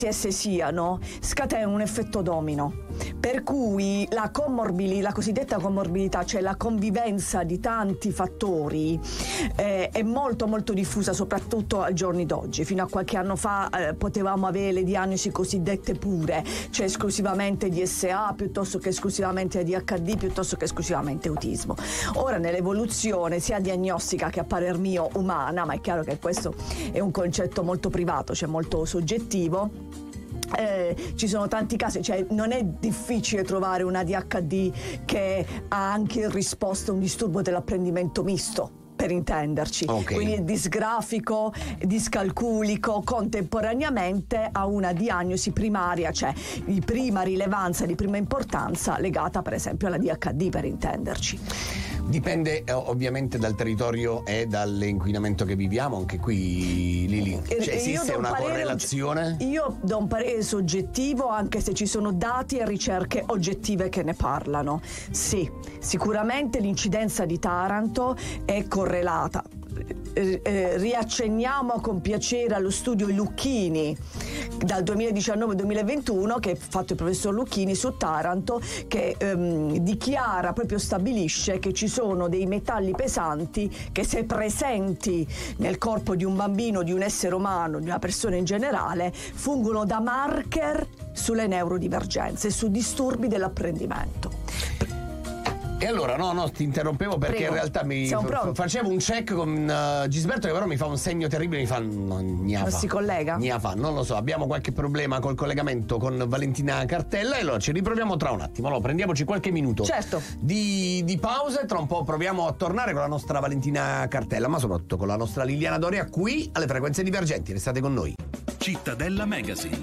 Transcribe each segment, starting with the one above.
esse siano, scatena un effetto domino, per cui la cosiddetta comorbidità, cioè la convivenza di tanti fattori, è molto molto diffusa, soprattutto ai giorni d'oggi. Fino a qualche anno fa potevamo avere le diagnosi cosiddette pure, cioè esclusivamente DSA piuttosto che esclusivamente ADHD piuttosto che esclusivamente autismo. Ora nell'evoluzione sia diagnostica che a parer mio umana, ma è chiaro che questo è un concetto molto privato, cioè molto soggettivo, ci sono tanti casi, cioè non è difficile trovare un ADHD che ha anche risposto a un disturbo dell'apprendimento misto, per intenderci, quindi è disgrafico, discalculico, contemporaneamente a una diagnosi primaria, cioè di prima rilevanza, di prima importanza, legata per esempio alla DHD, per intenderci. Dipende ovviamente dal territorio e dall'inquinamento che viviamo, anche qui Lili, cioè, esiste una correlazione? Io do un parere soggettivo, anche se ci sono dati e ricerche oggettive che ne parlano. Sì, sicuramente l'incidenza di Taranto è correlata. Riaccenniamo con piacere allo studio Lucchini dal 2019-2021 che ha fatto il professor Lucchini su Taranto, che dichiara, proprio stabilisce che ci sono dei metalli pesanti che, se presenti nel corpo di un bambino, di un essere umano, di una persona in generale, fungono da marker sulle neurodivergenze e su disturbi dell'apprendimento. E allora, no, ti interrompevo perché in realtà facevo un check con Gisberto, che però mi fa un segno terribile, mi fa non si collega? Non lo so, abbiamo qualche problema col collegamento con Valentina Cartella, e allora ci riproviamo tra un attimo. Allora prendiamoci qualche minuto di pausa, e tra un po' proviamo a tornare con la nostra Valentina Cartella, ma soprattutto con la nostra Liliana Doria qui alle Frequenze Divergenti. Restate con noi. Cittadella Magazine.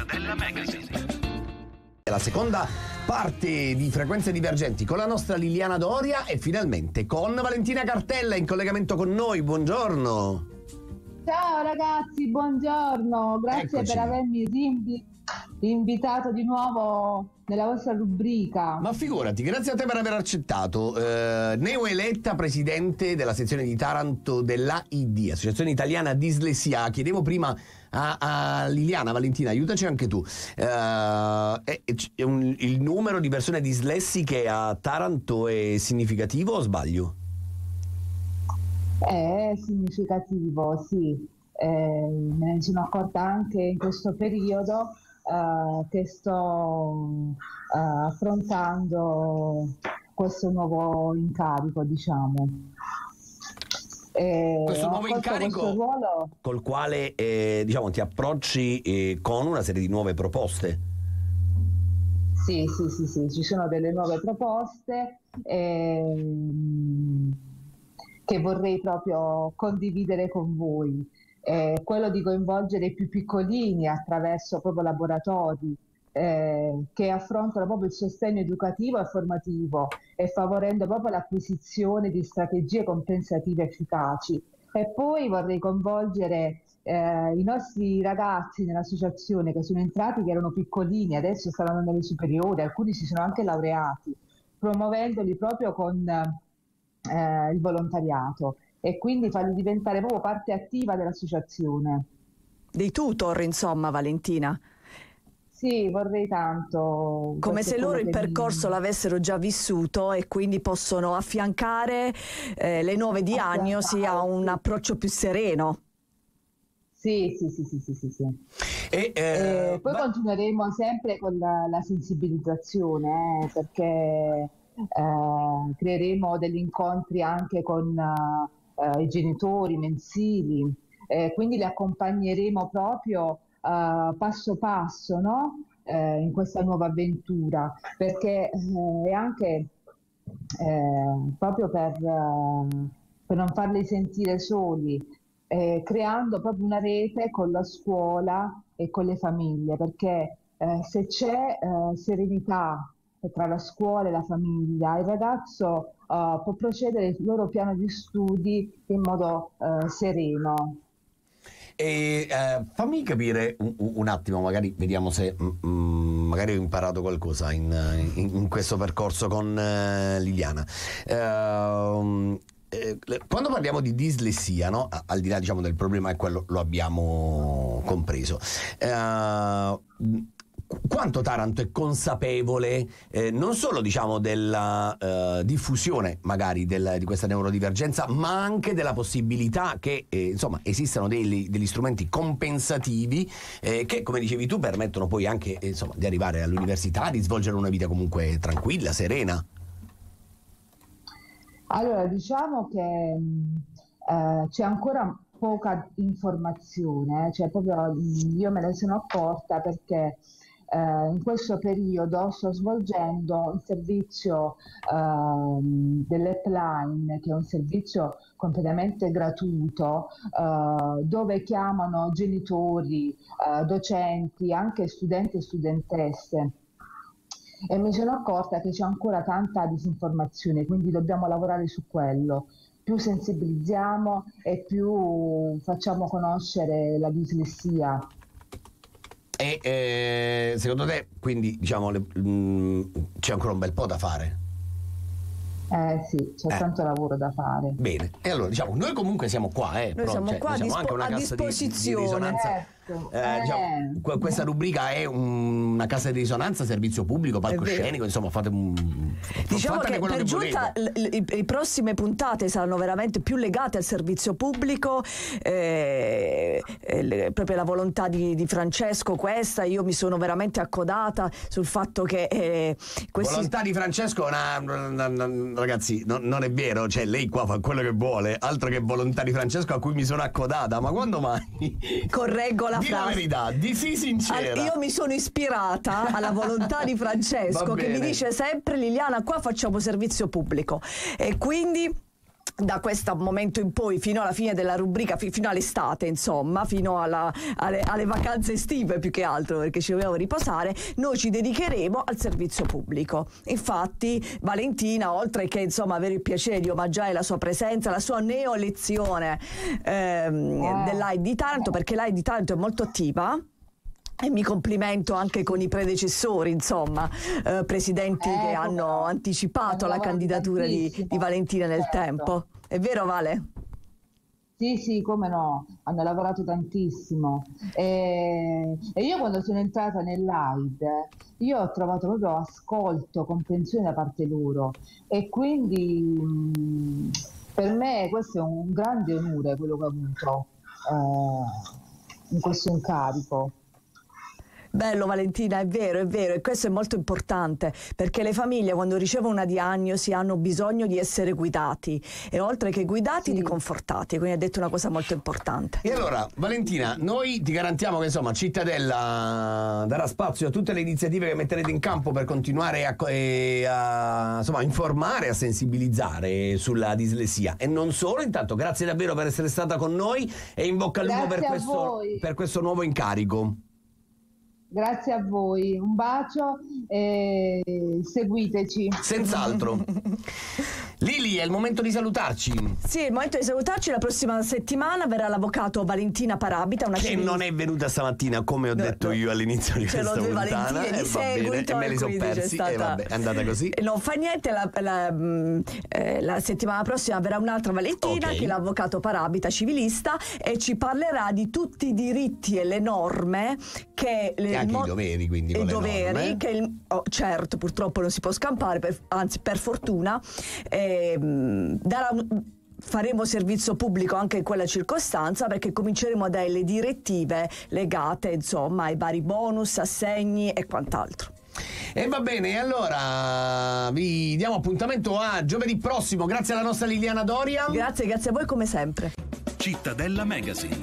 La seconda parte di Frequenze Divergenti con la nostra Liliana Doria e finalmente con Valentina Cartella in collegamento con noi. Buongiorno. Ciao ragazzi, buongiorno. Grazie per avermi invitato di nuovo nella vostra rubrica. Ma figurati, grazie a te per aver accettato. Neoeletta presidente della sezione di Taranto dell'AID, Associazione Italiana Dislessia. Chiedevo prima a Liliana, Valentina, aiutaci anche tu. Il numero di persone dislessiche a Taranto è significativo o sbaglio? È significativo, sì. Me ne sono accorta anche in questo periodo che sto affrontando questo nuovo incarico, diciamo. Questo nuovo incarico ruolo, col quale diciamo ti approcci con una serie di nuove proposte. Sì, ci sono delle nuove proposte che vorrei proprio condividere con voi. Quello di coinvolgere i più piccolini attraverso proprio laboratori che affrontano proprio il sostegno educativo e formativo e favorendo proprio l'acquisizione di strategie compensative efficaci. E poi vorrei coinvolgere i nostri ragazzi nell'associazione, che sono entrati, che erano piccolini, adesso stanno nelle superiori, alcuni si sono anche laureati, promuovendoli proprio con il volontariato, e quindi farli diventare proprio parte attiva dell'associazione. Dei tutor, insomma, Valentina. Sì, vorrei tanto. Come se loro il percorso l'avessero già vissuto e quindi possono affiancare le nuove diagnosi a un approccio più sereno. Sì. E poi continueremo sempre con la sensibilizzazione, perché creeremo degli incontri anche con i genitori mensili, quindi li accompagneremo proprio passo passo, no? In questa nuova avventura, perché è anche proprio per non farli sentire soli, creando proprio una rete con la scuola e con le famiglie, perché se c'è serenità tra la scuola e la famiglia, il ragazzo può procedere il loro piano di studi in modo sereno. E fammi capire un attimo, magari vediamo se magari ho imparato qualcosa in questo percorso con Liliana. quando parliamo di dislessia, no? Al di là, diciamo, del problema è quello, lo abbiamo compreso. Quanto Taranto è consapevole non solo, diciamo, della diffusione magari di questa neurodivergenza, ma anche della possibilità che insomma esistano degli strumenti compensativi che, come dicevi tu, permettono poi anche insomma di arrivare all'università, di svolgere una vita comunque tranquilla, serena? Allora, diciamo che c'è ancora poca informazione, cioè proprio io me ne sono accorta perché in questo periodo sto svolgendo un servizio dell'Helpline, che è un servizio completamente gratuito, dove chiamano genitori, docenti, anche studenti e studentesse. E mi sono accorta che c'è ancora tanta disinformazione, quindi dobbiamo lavorare su quello. Più sensibilizziamo e più facciamo conoscere la dislessia. E secondo te, quindi, diciamo, c'è ancora un bel po' da fare? Sì, c'è tanto lavoro da fare. Bene, e allora, diciamo, noi comunque siamo qua, noi siamo qua diciamo, anche una a cassa disposizione. di risonanza. Diciamo, questa rubrica è una cassa di risonanza, servizio pubblico, palcoscenico, insomma, fate diciamo che per giunta le prossime puntate saranno veramente più legate al servizio pubblico, proprio la volontà di Francesco questa, io mi sono veramente accodata sul fatto che volontà di Francesco, ragazzi, non è vero, cioè lei qua fa quello che vuole, altro che volontà di Francesco a cui mi sono accodata, ma quando mai? Correggo la frase. La verità, di sì sincera. Io mi sono ispirata alla volontà di Francesco che mi dice sempre: Liliana, qua facciamo servizio pubblico, e quindi da questo momento in poi fino alla fine della rubrica, fino all'estate, insomma, fino alle vacanze estive più che altro, perché ci dobbiamo riposare, noi ci dedicheremo al servizio pubblico. Infatti Valentina, oltre che insomma avere il piacere di omaggiare la sua presenza, la sua neoelezione dell'AID di Taranto, perché l'AID di Taranto è molto attiva, e mi complimento anche con i predecessori, insomma, presidenti che hanno anticipato la candidatura di Valentina nel tempo. È vero, Vale? Sì, come no, hanno lavorato tantissimo. E io quando sono entrata nell'AID, io ho trovato proprio ascolto, comprensione da parte loro, e quindi per me questo è un grande onore, quello che ho avuto in questo incarico. Bello Valentina, è vero, e questo è molto importante, perché le famiglie quando ricevono una diagnosi hanno bisogno di essere guidati, e oltre che guidati di confortati, quindi hai detto una cosa molto importante. E allora Valentina, noi ti garantiamo che insomma Cittadella darà spazio a tutte le iniziative che metterete in campo per continuare a insomma, informare, a sensibilizzare sulla dislessia, e non solo. Intanto grazie davvero per essere stata con noi, e in bocca al lupo per questo nuovo incarico. Grazie a voi, un bacio e seguiteci. Senz'altro. Lili, è il momento di salutarci. Sì, è il momento di salutarci. La prossima settimana verrà l'avvocato Valentina Parabita, una che non è venuta stamattina, come ho detto io all'inizio di questa puntata, e me li sono persi, vabbè, è andata così. Non fa niente, la settimana prossima verrà un'altra Valentina, che è l'avvocato Parabita, civilista, e ci parlerà di tutti i diritti e le norme che anche i doveri, quindi con le norme. Che certo, purtroppo non si può scampare, anzi per fortuna faremo servizio pubblico anche in quella circostanza, perché cominceremo a dare le direttive legate insomma ai vari bonus, assegni e quant'altro. E va bene, allora vi diamo appuntamento a giovedì prossimo. Grazie alla nostra Liliana Doria. Grazie a voi come sempre. Cittadella Magazine.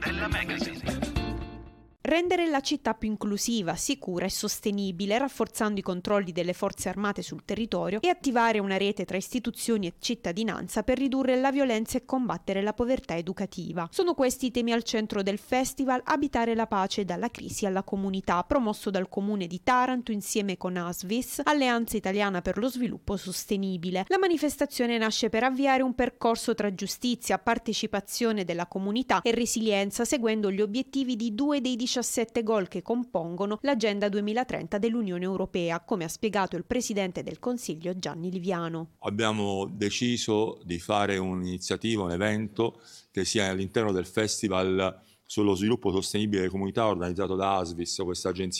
Rendere la città più inclusiva, sicura e sostenibile, rafforzando i controlli delle forze armate sul territorio, e attivare una rete tra istituzioni e cittadinanza per ridurre la violenza e combattere la povertà educativa. Sono questi i temi al centro del festival Abitare la pace dalla crisi alla comunità, promosso dal Comune di Taranto insieme con ASVIS, Alleanza Italiana per lo Sviluppo Sostenibile. La manifestazione nasce per avviare un percorso tra giustizia, partecipazione della comunità e resilienza, seguendo gli obiettivi di 2 dei 17 17 goal che compongono l'Agenda 2030 dell'Unione Europea, come ha spiegato il Presidente del Consiglio Gianni Liviano. Abbiamo deciso di fare un'iniziativa, un evento che sia all'interno del Festival sullo sviluppo sostenibile delle comunità organizzato da ASVIS, questa agenzia